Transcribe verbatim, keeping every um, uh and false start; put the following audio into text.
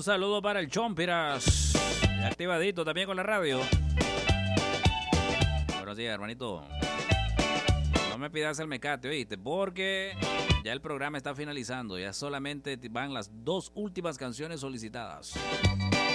saludo para el Chompiras. Activadito también con la radio. Buenos días, hermanito. No me pidas el mecate, oíste, porque ya el programa está finalizando. Ya solamente van las dos últimas canciones solicitadas.